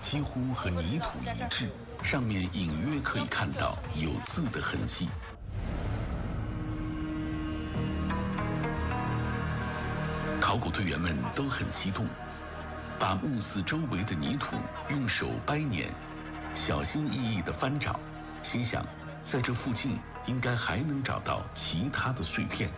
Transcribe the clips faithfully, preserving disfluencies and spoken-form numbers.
几乎和泥土一致，上面隐约可以看到有字的痕迹。考古队员们都很激动，把墓寺周围的泥土用手掰捻，小心翼翼地翻找，心想在这附近应该还能找到其他的碎片。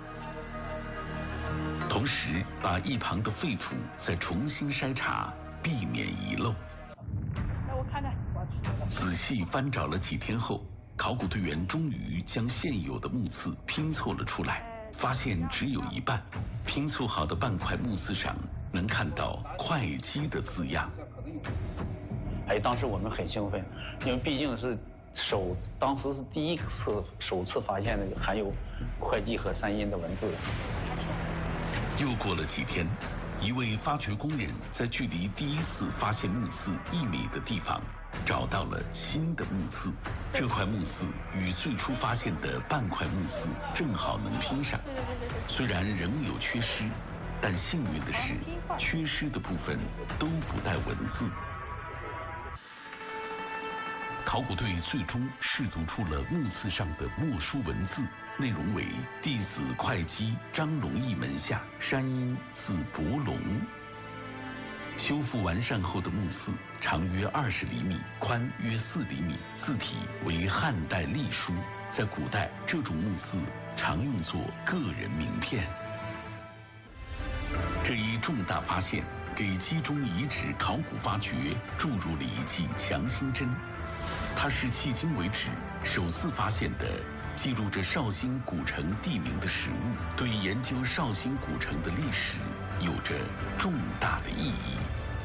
同时把一旁的废土再重新筛查，避免遗漏。 来，我看看。 仔细翻找了几天后，考古队员终于将现有的墓刺拼凑了出来，发现只有一半。拼凑好的半块木刺上能看到会稽的字样。 哎，当时我们很兴奋，因为毕竟是首，当时是第一次首次发现那个含有会稽和山阴的文字。 又过了几天，一位发掘工人在距离第一次发现木刺一米的地方找到了新的木刺。这块木刺与最初发现的半块木刺正好能拼上，虽然仍有缺失，但幸运的是，缺失的部分都不带文字。考古队最终试读出了木刺上的墨书文字，内容为弟子会稽张龙义门下山阴字伯龙。修复完善后的木刺长约二十厘米，宽约四厘米，字体为汉代隶书。在古代，这种木刺常用作个人名片。这一重大发现给基中遗址考古发掘注入了一剂强心针。它是迄今为止首次发现的记录着绍兴古城地名的实物，对研究绍兴古城的历史有着重大的意义。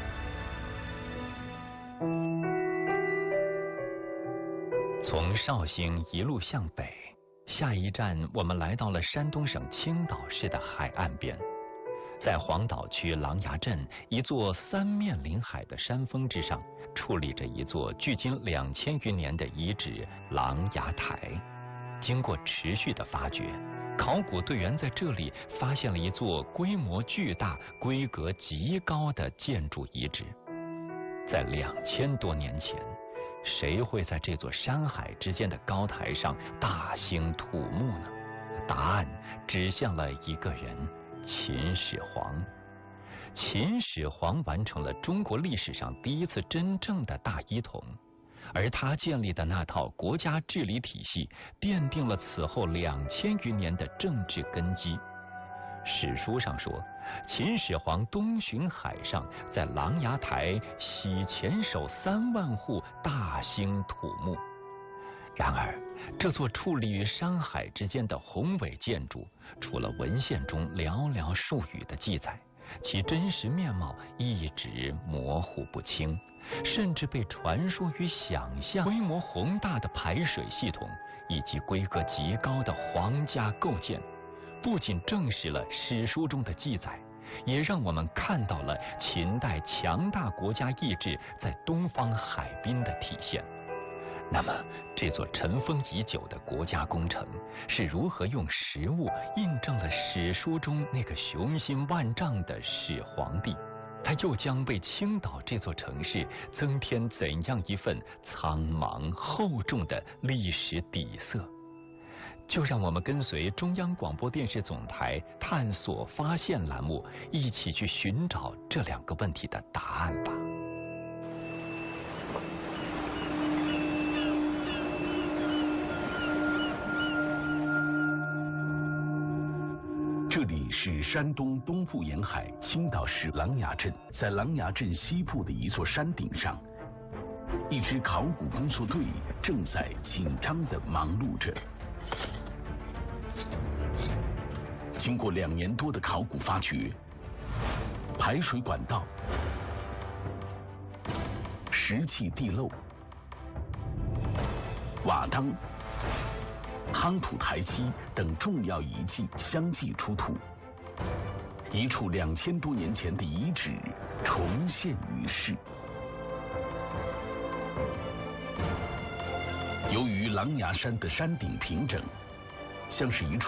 从绍兴一路向北，下一站我们来到了山东省青岛市的海岸边。在黄岛区琅琊镇一座三面临海的山峰之上，矗立着一座距今两千余年的遗址琅琊台。经过持续的发掘，考古队员在这里发现了一座规模巨大、规格极高的建筑遗址。在两千多年前，谁会在这座山海之间的高台上大兴土木呢？答案指向了一个人，秦始皇。秦始皇完成了中国历史上第一次真正的大一统，而他建立的那套国家治理体系奠定了此后两千余年的政治根基。史书上说，秦始皇东巡海上，在琅琊台洗前手三万户，大兴土木。然而，这座矗立于山海之间的宏伟建筑，除了文献中寥寥数语的记载，其真实面貌一直模糊不清，甚至被传说与想象。规模宏大的排水系统以及规格极高的皇家构建，不仅证实了史书中的记载，也让我们看到了秦代强大国家意志在东方海滨的体现。那么，这座尘封已久的国家工程是如何用实物印证了史书中那个雄心万丈的始皇帝？他又将为青岛这座城市增添怎样一份苍茫厚重的历史底色？就让我们跟随中央广播电视总台探索发现栏目，一起去寻找这两个问题的答案吧。 这里是山东东部沿海青岛市琅琊镇，在琅琊镇西部的一座山顶上，一支考古工作队正在紧张地忙碌着。经过两年多的考古发掘，排水管道、石砌地漏、瓦当、夯土台基等重要遗迹相继出土，一处两千多年前的遗址重现于世。由于琅琊山的山顶平整，像是一处